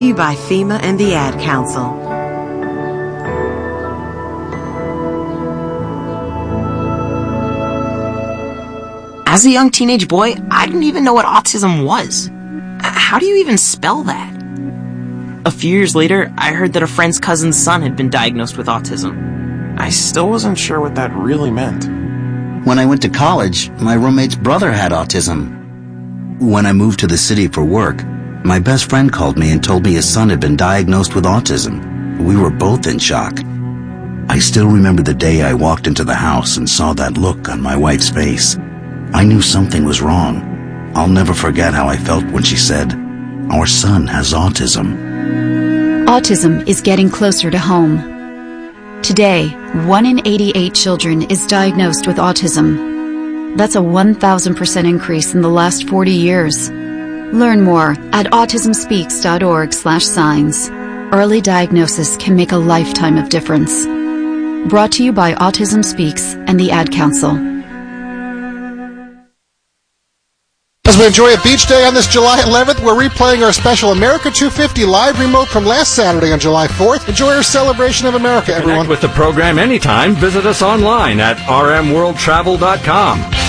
You by FEMA and the Ad Council. As a young teenage boy, I didn't even know what autism was. How do you even spell that? A few years later, I heard that a friend's cousin's son had been diagnosed with autism. I still wasn't sure what that really meant. When I went to college, my roommate's brother had autism. When I moved to the city for work, my best friend called me and told me his son had been diagnosed with autism. We were both in shock. I still remember the day I walked into the house and saw that look on my wife's face. I knew something was wrong. I'll never forget how I felt when she said, "Our son has autism." Autism is getting closer to home. Today, 1 in 88 children is diagnosed with autism. That's a 1,000% increase in the last 40 years. Learn more at autismspeaks.org/signs. Early diagnosis can make a lifetime of difference. Brought to you by Autism Speaks and the Ad Council. As we enjoy a beach day on this July 11th, we're replaying our special America 250 live remote from last Saturday on July 4th. Enjoy our celebration of America, everyone. Connect with the program anytime. Visit us online at rmworldtravel.com.